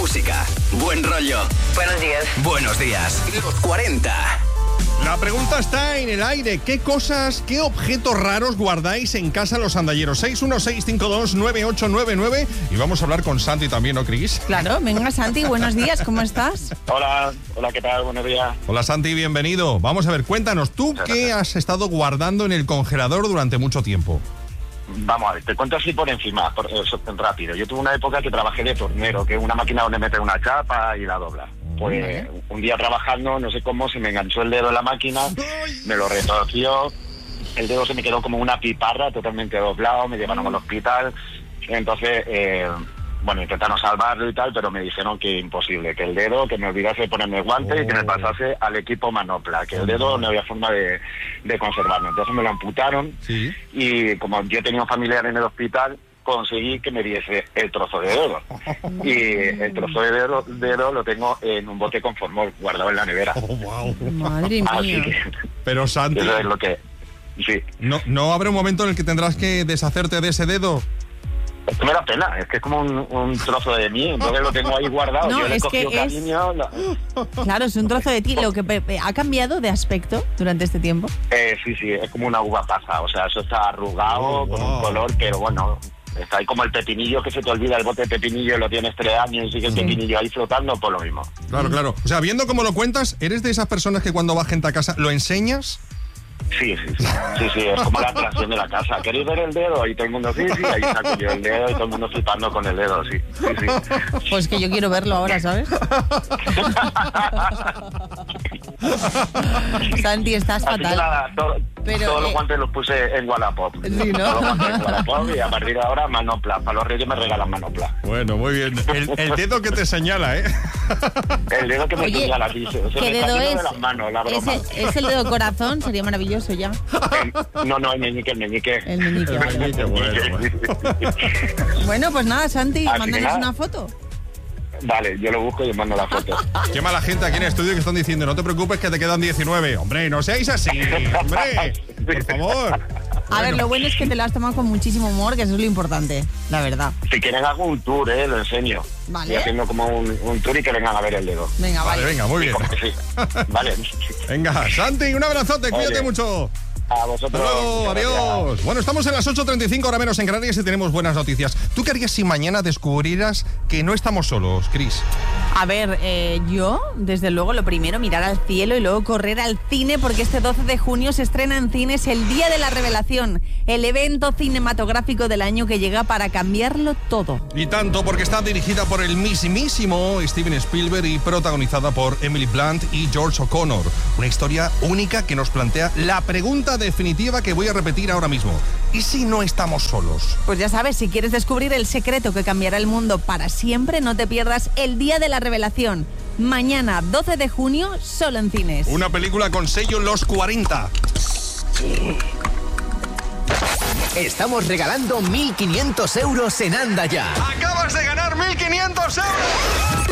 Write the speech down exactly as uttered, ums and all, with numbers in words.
música, buen rollo. Buenos días. Buenos días. Los cuarenta. La pregunta está en el aire. ¿Qué cosas, qué objetos raros guardáis en casa los andalleros? seis uno seis cinco dos nueve ocho nueve nueve. Y vamos a hablar con Santi también, ¿no, Cris? Claro, venga Santi, buenos días, ¿cómo estás? Hola, hola, ¿qué tal? Buenos días. Hola Santi, bienvenido. Vamos a ver, cuéntanos, ¿tú qué has estado guardando en el congelador durante mucho tiempo? Vamos a ver, te cuento así por encima, por, eso, rápido. Yo tuve una época que trabajé de tornero, que es una máquina donde metes una chapa y la dobla. Pues ¿eh? Un día trabajando, no sé cómo, se me enganchó el dedo en la máquina, me lo retorció, el dedo se me quedó como una piparra totalmente doblado, me llevaron al hospital, entonces, eh, bueno, intentaron salvarlo y tal, pero me dijeron que imposible, que el dedo, que me olvidase de ponerme guantes oh. y que me pasase al equipo manopla, que el dedo no había forma de, de conservarlo. Entonces me lo amputaron ¿sí? Y como yo tenía un familiar en el hospital, conseguí que me diese el trozo de dedo. Y el trozo de dedo, dedo lo tengo en un bote con formol guardado en la nevera. Oh, wow. Madre mía. Así que, pero Santi, eso es lo que... Sí. ¿No, ¿No habrá un momento en el que tendrás que deshacerte de ese dedo? Es que me da pena, es que es como un, un trozo de mí, entonces lo tengo ahí guardado. No, yo le he es cogido que cariño. es... No. Claro, es un trozo de ti. Lo que pe- pe- ha cambiado de aspecto durante este tiempo. Eh, sí, sí, es como una uva pasa, o sea, eso está arrugado, Oh, con wow. un color, pero bueno, está ahí como el pepinillo, que se te olvida el bote de pepinillo, lo tienes tres años y sigue el Sí. pepinillo ahí flotando, por lo mismo. Claro, claro. O sea, viendo cómo lo cuentas, ¿eres de esas personas que cuando va gente a casa lo enseñas? Sí, sí, sí, sí, sí, es como la atracción de la casa. ¿Queréis ver el dedo? Y todo el mundo, sí, sí, ahí saco yo el dedo y todo el mundo flipando con el dedo, sí, sí, sí. Pues que yo quiero verlo ahora, ¿sabes? Santi, estás Así que fatal. nada, todo, Pero, todos eh, los guantes los puse en Wallapop. Sí, ¿no? Todos los guantes en Wallapop y a partir de ahora manopla. Para los reyes me regalan manopla. Bueno, muy bien. El, el dedo que te señala, ¿eh? El dedo que me Oye, señala, sí, se, se ¿qué me está dedo yendo es? de las manos, la broma. ¿Es el, es el dedo corazón? Sería maravilloso ya. El- no, no, el meñique, el meñique. El meñique. El meñique, bueno, bueno. Bueno, pues nada, Santi, Así que mándanos nada. una foto. Vale, yo lo busco y os mando la foto. Qué mala gente aquí en el estudio que están diciendo, no te preocupes que te quedan diecinueve. Hombre, no seáis así, hombre. Por favor. A ver, lo bueno es que te lo has tomado con muchísimo humor, que eso es lo importante, la verdad. Si quieren hago un tour, eh, lo enseño. Vale. Estoy haciendo como un, un tour y que vengan a ver el dedo. Venga, Vale, vale. venga, muy bien. Como que sí. Vale. Venga, Santi, un abrazote, cuídate Oye. mucho. A Hasta vosotros. luego, Muchas gracias. adiós. Bueno, estamos en las ocho treinta y cinco, hora menos en Canarias, y tenemos buenas noticias. ¿Tú qué harías si mañana descubrieras que no estamos solos, Cris? A ver, eh, yo, desde luego, lo primero, mirar al cielo y luego correr al cine, porque este doce de junio se estrena en cines el Día de la Revelación, el evento cinematográfico del año que llega para cambiarlo todo. Y tanto, porque está dirigida por el mismísimo Steven Spielberg y protagonizada por Emily Blunt y George O'Connor. Una historia única que nos plantea la pregunta definitiva que voy a repetir ahora mismo. ¿Y si no estamos solos? Pues ya sabes, si quieres descubrir el secreto que cambiará el mundo para siempre, no te pierdas el Día de la Revelación. Mañana, doce de junio, solo en cines. Una película con sello Los cuarenta. Estamos regalando mil quinientos euros en Anda Ya. ¡Acabas de ganar mil quinientos euros!